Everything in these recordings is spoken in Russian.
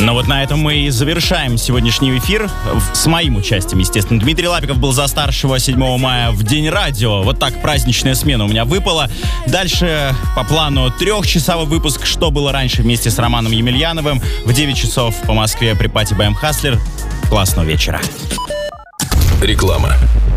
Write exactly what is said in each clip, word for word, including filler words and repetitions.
Ну вот на этом мы и завершаем сегодняшний эфир. С моим участием, естественно. Дмитрий Лапиков был за старшего седьмого мая в День радио. Вот так праздничная смена у меня выпала. Дальше по плану трехчасовой выпуск «Что было раньше» вместе с Романом Емельяновым. В девять часов по Москве при пати бэ эм Хаслер. Классного вечера. Реклама.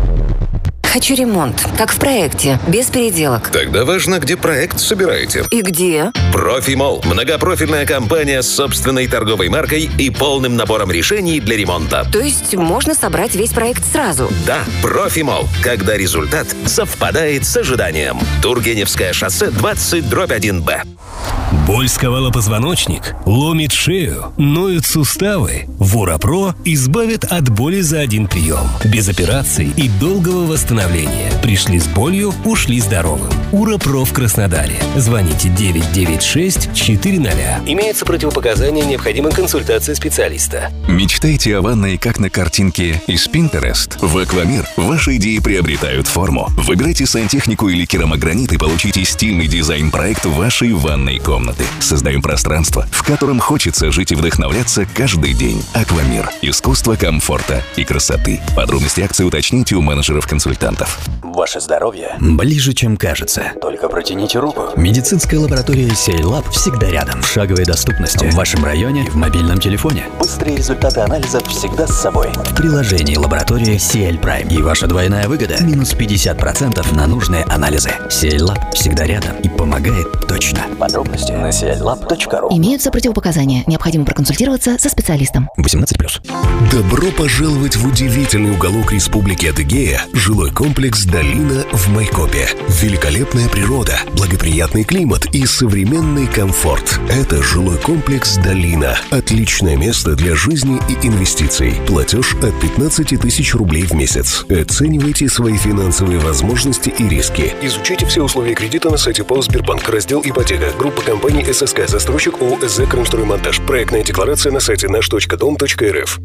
Хочу ремонт, как в проекте, без переделок. Тогда важно, где проект собираете. И где? Профимолл. Многопрофильная компания с собственной торговой маркой и полным набором решений для ремонта. То есть можно собрать весь проект сразу? Да, Профимолл. Когда результат совпадает с ожиданием. Тургеневское шоссе двадцать дробь один бэ. Боль сковала позвоночник, ломит шею, ноют суставы. Вурапро избавит от боли за один прием. Без операций и долгого восстановления. Пришли с болью, ушли здоровым. Урапро в Краснодаре. Звоните девять девять шесть четыре ноль. Имеются противопоказания, необходима консультация специалиста. Мечтаете о ванной, как на картинке из Pinterest? В Аквамир ваши идеи приобретают форму. Выбирайте сантехнику или керамогранит и получите стильный дизайн-проект вашей ванной комнаты. Создаем пространство, в котором хочется жить и вдохновляться каждый день. Аквамир. Искусство комфорта и красоты. Подробности акции уточните у менеджеров-консультантов. Ваше здоровье ближе, чем кажется. Только протяните руку. Медицинская лаборатория Сейлаб всегда рядом. В шаговой доступности. В вашем районе и в мобильном телефоне. Быстрые результаты анализов всегда с собой. В приложении лаборатории си эл Prime. И ваша двойная выгода – минус пятьдесят процентов на нужные анализы. Сейлаб всегда рядом и помогает точно. Подробности на си эл лаб точка ру. Имеются противопоказания. Необходимо проконсультироваться со специалистом. восемнадцать плюс. Добро пожаловать в удивительный уголок Республики Адыгея, жилой комплекс «Долина» в Майкопе. Великолепная природа, благоприятный климат и современный комфорт. Это жилой комплекс «Долина». Отличное место для жизни и инвестиций. Платеж от пятнадцати тысяч рублей в месяц. Оценивайте свои финансовые возможности и риски. Изучите все условия кредита на сайте ПАО «Сбербанк», раздел «Ипотека». Группа компаний эс эс ка, застройщик ООО «ЭСЗ Крымстроймонтаж». Проектная декларация на сайте наш точка дом точка эр эф.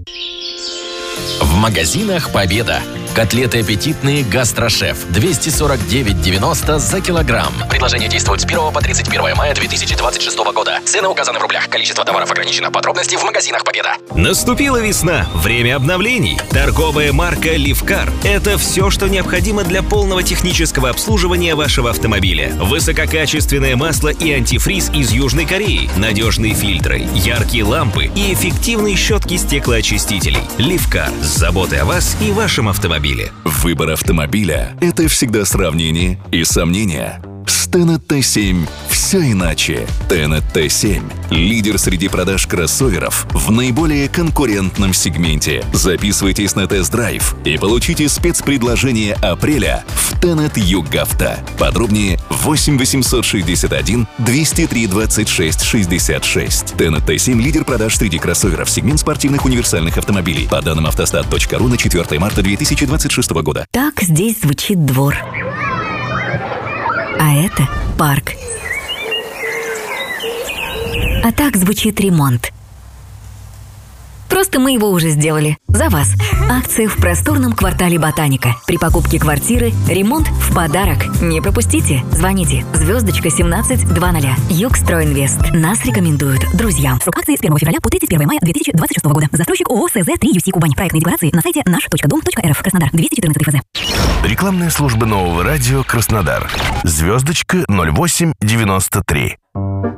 В магазинах «Победа». Котлеты аппетитные «Гастрошеф». двести сорок девять девяносто за килограмм. Предложение действует с первого по тридцать первое мая две тысячи двадцать шестого года. Цены указаны в рублях. Количество товаров ограничено. Подробности в магазинах «Победа». Наступила весна. Время обновлений. Торговая марка «Ливкар» — это все, что необходимо для полного технического обслуживания вашего автомобиля. Высококачественное масло и антифриз из Южной Кореи, надежные фильтры, яркие лампы и эффективные щетки стеклоочистителей. «Ливкар» с заботой о вас и вашем автомобиле. Выбор автомобиля – это всегда сравнение и сомнения. С Тенет Т семь все иначе. Тенет Т семь – лидер среди продаж кроссоверов в наиболее конкурентном сегменте. Записывайтесь на тест-драйв и получите спецпредложение апреля в Тенет Югавто. Подробнее восемь восемьсот шестьдесят один двести три двадцать шесть шестьдесят шесть. Тенет Т семь – лидер продаж среди кроссоверов, сегмент спортивных универсальных автомобилей. По данным автостат точка ру на четвёртое марта две тысячи двадцать шестого года. Так здесь звучит двор. А это парк. А так звучит ремонт. Просто мы его уже сделали. За вас. Акция в просторном квартале «Ботаника». При покупке квартиры ремонт в подарок. Не пропустите. Звоните. Звездочка семнадцать двадцать. Югстройинвест. Нас рекомендуют друзья. Срок акции с первого февраля по тридцать первое мая две тысячи двадцать шестого года. Застройщик ООО СЗ три ю си Кубань. Проектные декларации на сайте наш точка дом точка эр эф. Краснодар. двести четырнадцать эф зэ. Рекламная служба нового радио «Краснодар». Звездочка ноль восемь девяносто три.